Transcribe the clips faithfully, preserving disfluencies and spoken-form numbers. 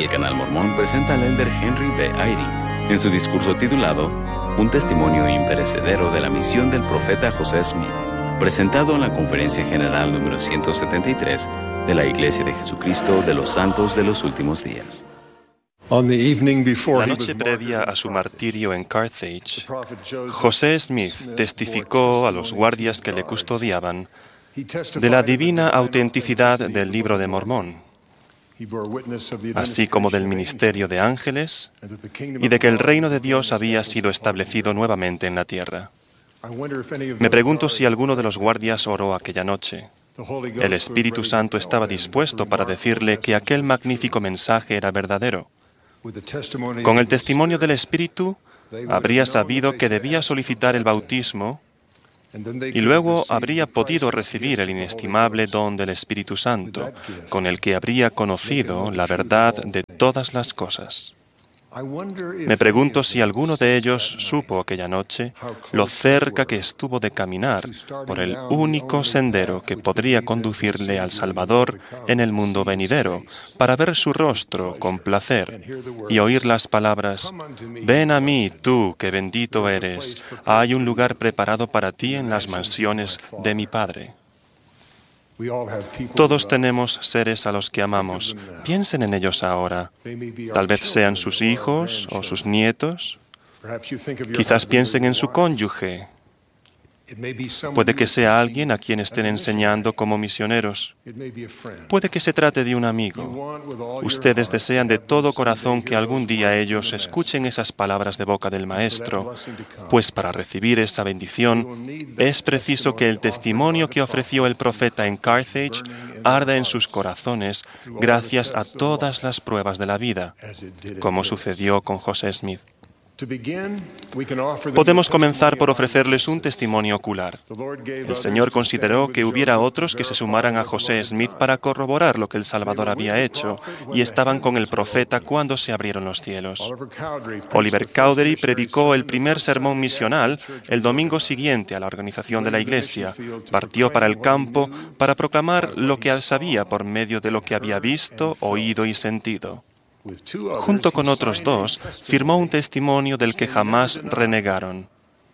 El Canal Mormón presenta al elder Henry B. Eyring en su discurso titulado Un testimonio imperecedero de la misión del profeta José Smith, presentado en la Conferencia General número ciento setenta y tres de la Iglesia de Jesucristo de los Santos de los Últimos Días. La noche previa a su martirio en Carthage, José Smith testificó a los guardias que le custodiaban de la divina autenticidad del Libro de Mormón, así como del ministerio de ángeles y de que el reino de Dios había sido establecido nuevamente en la tierra. Me pregunto si alguno de los guardias oró aquella noche. El Espíritu Santo estaba dispuesto para decirle que aquel magnífico mensaje era verdadero. Con el testimonio del Espíritu, habría sabido que debía solicitar el bautismo y luego habría podido recibir el inestimable don del Espíritu Santo, con el que habría conocido la verdad de todas las cosas. Me pregunto si alguno de ellos supo aquella noche lo cerca que estuvo de caminar por el único sendero que podría conducirle al Salvador en el mundo venidero, para ver su rostro con placer y oír las palabras: «Ven a mí, tú que bendito eres, hay un lugar preparado para ti en las mansiones de mi Padre». Todos tenemos seres a los que amamos. Piensen en ellos ahora. Tal vez sean sus hijos o sus nietos. Quizás piensen en su cónyuge. Puede que sea alguien a quien estén enseñando como misioneros. Puede que se trate de un amigo. Ustedes desean de todo corazón que algún día ellos escuchen esas palabras de boca del Maestro, pues para recibir esa bendición es preciso que el testimonio que ofreció el profeta en Carthage arda en sus corazones gracias a todas las pruebas de la vida, como sucedió con José Smith. Podemos comenzar por ofrecerles un testimonio ocular. El Señor consideró que hubiera otros que se sumaran a José Smith para corroborar lo que el Salvador había hecho, y estaban con el profeta cuando se abrieron los cielos. Oliver Cowdery predicó el primer sermón misional el domingo siguiente a la organización de la iglesia. Partió para el campo para proclamar lo que sabía por medio de lo que había visto, oído y sentido. Junto con otros dos, firmó un testimonio del que jamás renegaron.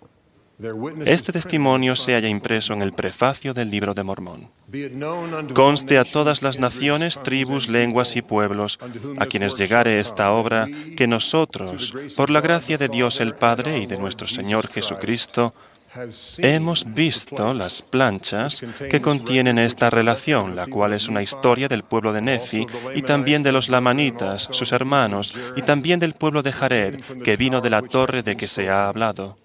Este testimonio se halla impreso en el prefacio del Libro de Mormón. Conste a todas las naciones, tribus, lenguas y pueblos, a quienes llegare esta obra, que nosotros, por la gracia de Dios el Padre y de nuestro Señor Jesucristo, hemos visto las planchas que contienen esta relación, la cual es una historia del pueblo de Nefi y también de los lamanitas, sus hermanos, y también del pueblo de Jared, que vino de la torre de que se ha hablado.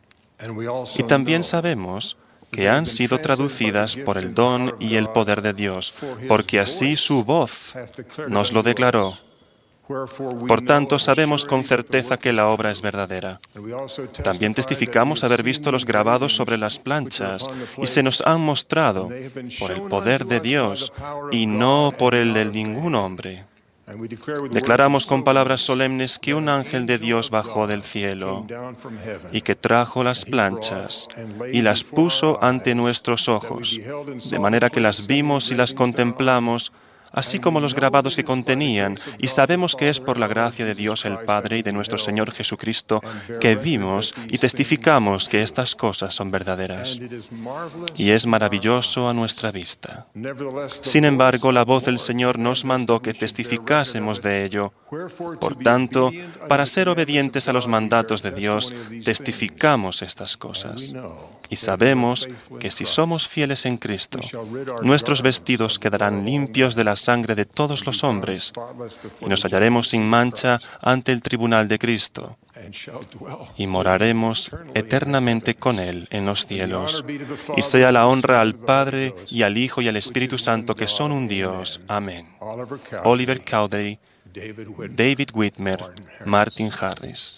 Y también sabemos que han sido traducidas por el don y el poder de Dios, porque así su voz nos lo declaró. Por tanto, sabemos con certeza que la obra es verdadera. También testificamos haber visto los grabados sobre las planchas y se nos han mostrado por el poder de Dios y no por el de ningún hombre. Declaramos con palabras solemnes que un ángel de Dios bajó del cielo y que trajo las planchas y las puso ante nuestros ojos, de manera que las vimos y las contemplamos, así como los grabados que contenían, y sabemos que es por la gracia de Dios el Padre y de nuestro Señor Jesucristo que vimos y testificamos que estas cosas son verdaderas. Y es maravilloso a nuestra vista. Sin embargo, la voz del Señor nos mandó que testificásemos de ello. Por tanto, para ser obedientes a los mandatos de Dios, testificamos estas cosas. Y sabemos que si somos fieles en Cristo, nuestros vestidos quedarán limpios de la sangre de todos los hombres, y nos hallaremos sin mancha ante el tribunal de Cristo, y moraremos eternamente con Él en los cielos. Y sea la honra al Padre, y al Hijo, y al Espíritu Santo, que son un Dios. Amén. Oliver Cowdery, David Whitmer, Martin Harris.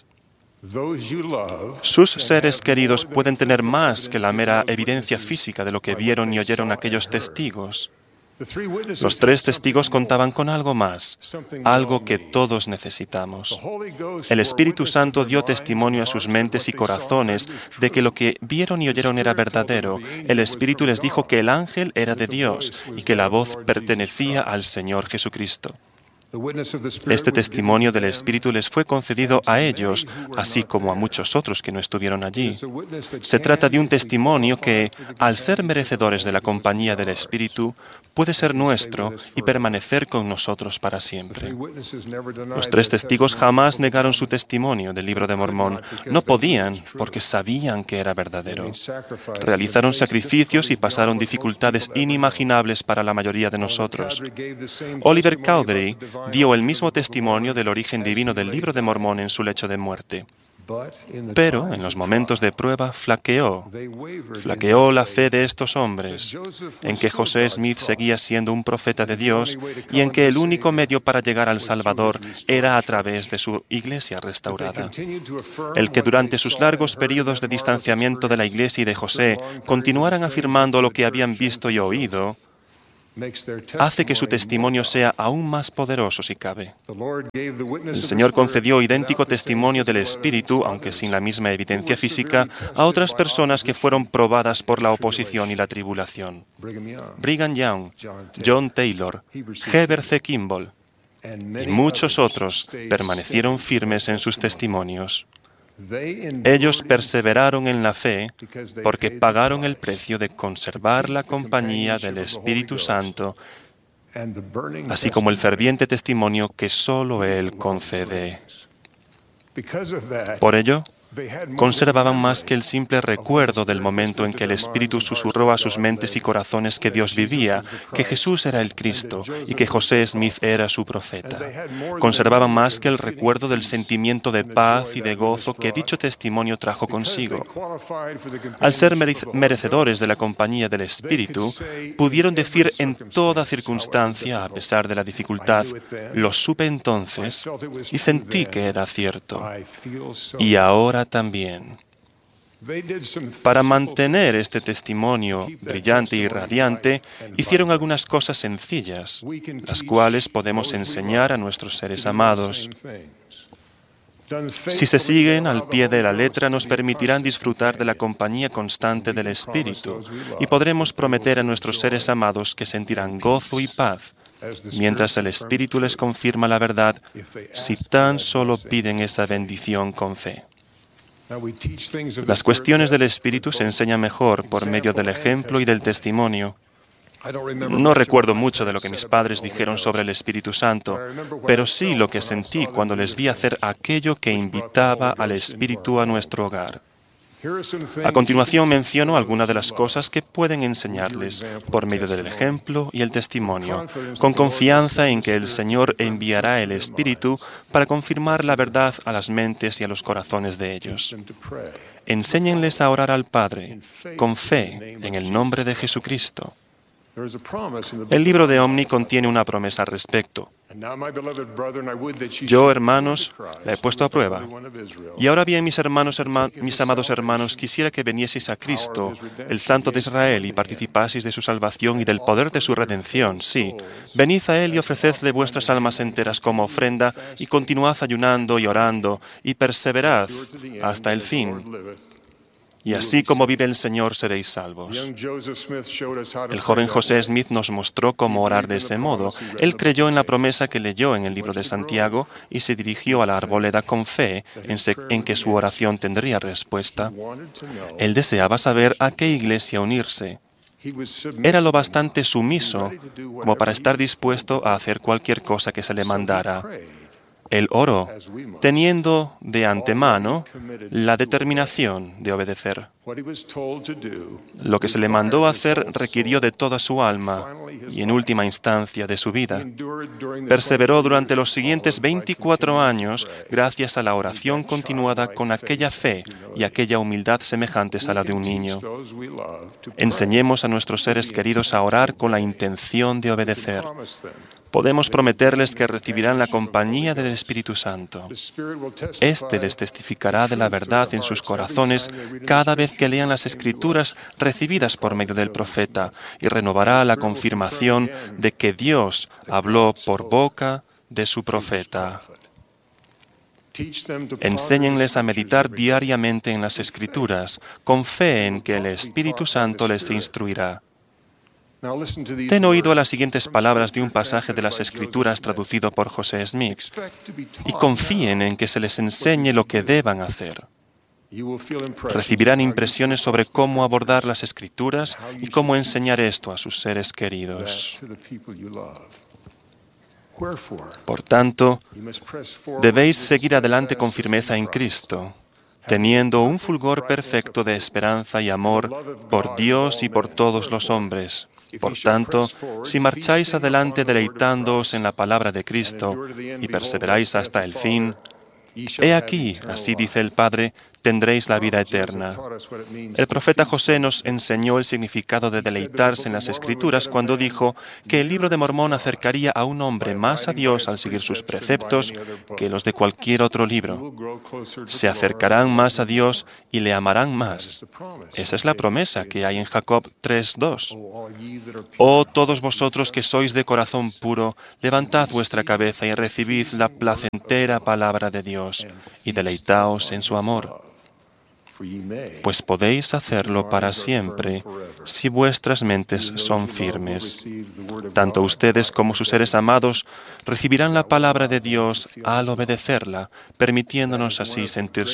Sus seres queridos pueden tener más que la mera evidencia física de lo que vieron y oyeron aquellos testigos. Los tres testigos contaban con algo más, algo que todos necesitamos. El Espíritu Santo dio testimonio a sus mentes y corazones de que lo que vieron y oyeron era verdadero. El Espíritu les dijo que el ángel era de Dios y que la voz pertenecía al Señor Jesucristo. Este testimonio del Espíritu les fue concedido a ellos, así como a muchos otros que no estuvieron allí. Se trata de un testimonio que, al ser merecedores de la compañía del Espíritu, puede ser nuestro y permanecer con nosotros para siempre. Los tres testigos jamás negaron su testimonio del Libro de Mormón. No podían, porque sabían que era verdadero. Realizaron sacrificios y pasaron dificultades inimaginables para la mayoría de nosotros. Oliver Cowdery dio el mismo testimonio del origen divino del Libro de Mormón en su lecho de muerte. Pero en los momentos de prueba flaqueó, flaqueó la fe de estos hombres, en que José Smith seguía siendo un profeta de Dios y en que el único medio para llegar al Salvador era a través de su iglesia restaurada. El que durante sus largos periodos de distanciamiento de la iglesia y de José continuaran afirmando lo que habían visto y oído, hace que su testimonio sea aún más poderoso si cabe. El Señor concedió idéntico testimonio del Espíritu, aunque sin la misma evidencia física, a otras personas que fueron probadas por la oposición y la tribulación. Brigham Young, John Taylor, Heber C. Kimball y muchos otros permanecieron firmes en sus testimonios. Ellos perseveraron en la fe porque pagaron el precio de conservar la compañía del Espíritu Santo, así como el ferviente testimonio que solo Él concede. Por ello, conservaban más que el simple recuerdo del momento en que el Espíritu susurró a sus mentes y corazones que Dios vivía, que Jesús era el Cristo y que José Smith era su profeta. Conservaban más que el recuerdo del sentimiento de paz y de gozo que dicho testimonio trajo consigo. Al ser merecedores de la compañía del Espíritu, pudieron decir en toda circunstancia, a pesar de la dificultad, lo supe entonces y sentí que era cierto. Y ahora también. Para mantener este testimonio brillante y radiante, hicieron algunas cosas sencillas, las cuales podemos enseñar a nuestros seres amados. Si se siguen al pie de la letra, nos permitirán disfrutar de la compañía constante del Espíritu y podremos prometer a nuestros seres amados que sentirán gozo y paz, mientras el Espíritu les confirma la verdad, si tan solo piden esa bendición con fe. Las cuestiones del Espíritu se enseñan mejor por medio del ejemplo y del testimonio. No recuerdo mucho de lo que mis padres dijeron sobre el Espíritu Santo, pero sí lo que sentí cuando les vi hacer aquello que invitaba al Espíritu a nuestro hogar. A continuación menciono algunas de las cosas que pueden enseñarles por medio del ejemplo y el testimonio, con confianza en que el Señor enviará el Espíritu para confirmar la verdad a las mentes y a los corazones de ellos. Enséñenles a orar al Padre con fe en el nombre de Jesucristo. El libro de Omni contiene una promesa al respecto. Yo, hermanos, la he puesto a prueba. Y ahora bien, mis hermanos, herma, mis amados hermanos, quisiera que vinieseis a Cristo, el Santo de Israel, y participaseis de su salvación y del poder de su redención. Sí, venid a Él y ofrecedle vuestras almas enteras como ofrenda, y continuad ayunando y orando, y perseverad hasta el fin. Y así como vive el Señor, seréis salvos. El joven José Smith nos mostró cómo orar de ese modo. Él creyó en la promesa que leyó en el libro de Santiago y se dirigió a la arboleda con fe en, se, en que su oración tendría respuesta. Él deseaba saber a qué iglesia unirse. Era lo bastante sumiso como para estar dispuesto a hacer cualquier cosa que se le mandara. Él oró, teniendo de antemano la determinación de obedecer. Lo que se le mandó hacer requirió de toda su alma y, en última instancia, de su vida. Perseveró durante los siguientes veinticuatro años gracias a la oración continuada con aquella fe y aquella humildad semejantes a la de un niño. Enseñemos a nuestros seres queridos a orar con la intención de obedecer. Podemos prometerles que recibirán la compañía del Espíritu Santo. Este les testificará de la verdad en sus corazones cada vez que lean las Escrituras recibidas por medio del profeta y renovará la confirmación de que Dios habló por boca de su profeta. Enséñenles a meditar diariamente en las Escrituras, con fe en que el Espíritu Santo les instruirá. Ten oído a las siguientes palabras de un pasaje de las Escrituras traducido por José Smith y confíen en que se les enseñe lo que deban hacer. Recibirán impresiones sobre cómo abordar las Escrituras y cómo enseñar esto a sus seres queridos. Por tanto, debéis seguir adelante con firmeza en Cristo, teniendo un fulgor perfecto de esperanza y amor por Dios y por todos los hombres. Por tanto, si marcháis adelante deleitándoos en la palabra de Cristo y perseveráis hasta el fin, he aquí, así dice el Padre, tendréis la vida eterna. El profeta José nos enseñó el significado de deleitarse en las Escrituras cuando dijo que el libro de Mormón acercaría a un hombre más a Dios al seguir sus preceptos que los de cualquier otro libro. Se acercarán más a Dios y le amarán más. Esa es la promesa que hay en Jacob tres dos. Oh, todos vosotros que sois de corazón puro, levantad vuestra cabeza y recibid la placentera palabra de Dios, y deleitaos en su amor. Pues podéis hacerlo para siempre si vuestras mentes son firmes. Tanto ustedes como sus seres amados recibirán la palabra de Dios al obedecerla, permitiéndonos así sentir